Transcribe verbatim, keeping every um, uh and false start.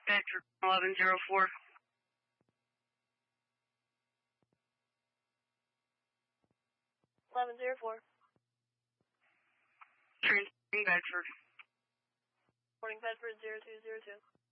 Bedford eleven zero four. eleven zero four. Transmitting Bedford. Reporting Bedford zero two zero two.